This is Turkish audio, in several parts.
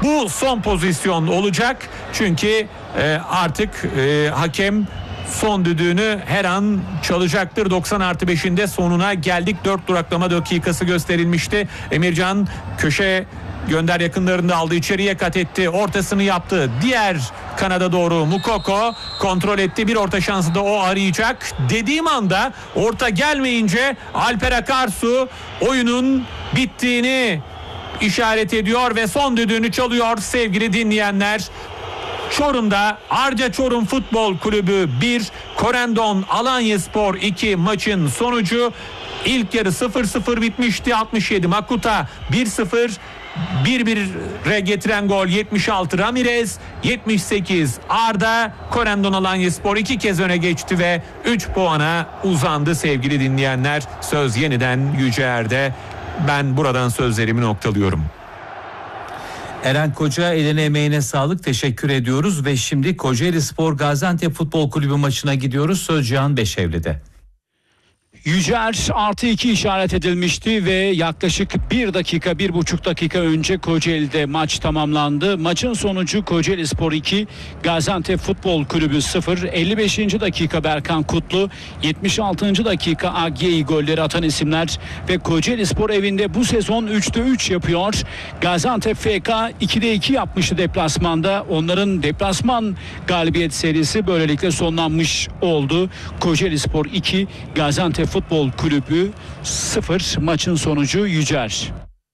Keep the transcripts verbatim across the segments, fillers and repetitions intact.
Bu son pozisyon olacak. Çünkü e, artık e, hakem son düdüğünü her an çalacaktır. doksan artı beşinde sonuna geldik. dört duraklama dakikası gösterilmişti. Emircan köşe gönder yakınlarında aldı, içeriye kat etti, ortasını yaptı. Diğer kanada doğru Mukoko kontrol etti. Bir orta şansı da o arayacak. Dediğim anda orta gelmeyince Alper Akarsu oyunun bittiğini işaret ediyor ve son düdüğünü çalıyor sevgili dinleyenler. Çorum'da Arca Çorum Futbol Kulübü bir, Korendon Alanyaspor iki maçın sonucu. İlk yarı sıfır sıfır bitmişti. altmış yedi Makuta bir sıfır, bir bire getiren gol yetmiş altı Ramirez, yetmiş sekiz Arda. Korendon Alanyaspor iki kez öne geçti ve üç puana uzandı sevgili dinleyenler. Söz yeniden Yüceer'de. Ben buradan sözlerimi noktalıyorum. Eren Koca, eline emeğine sağlık, teşekkür ediyoruz ve şimdi Kocaelispor Gaziantep Futbol Kulübü maçına gidiyoruz. Söz Cihan Beşevli'de. Yücer artı iki işaret edilmişti ve yaklaşık bir dakika, bir buçuk dakika önce Kocaeli'de maç tamamlandı. Maçın sonucu Kocaelispor iki, Gaziantep Futbol Kulübü sıfır. elli beşinci dakika Berkan Kutlu, yetmiş altıncı dakika Agiye'yi golleri atan isimler ve Kocaelispor evinde bu sezon üçte üç yapıyor. Gaziantep F K ikide iki yapmıştı deplasmanda. Onların deplasman galibiyet serisi böylelikle sonlanmış oldu. Kocaelispor iki, Gaziantep Futbol Kulübü sıfır. Maçın sonucu Yücer.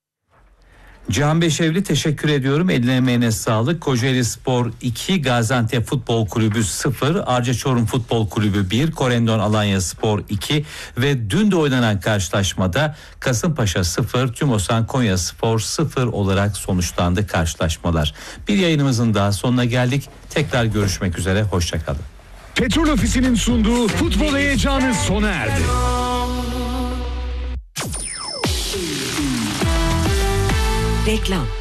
Cihan Beşevli, teşekkür ediyorum. Eline emeğine sağlık. Kocaelispor iki, Gaziantep Futbol Kulübü sıfır, Arca Çorum Futbol Kulübü bir, Korendon Alanyaspor iki ve dün de oynanan karşılaşmada Kasımpaşa sıfır, Tümosan Konyaspor sıfır olarak sonuçlandı karşılaşmalar. Bir yayınımızın daha sonuna geldik. Tekrar görüşmek üzere. Hoşçakalın. Petrol Ofisi'nin sunduğu futbol heyecanı sona erdi. Reklam.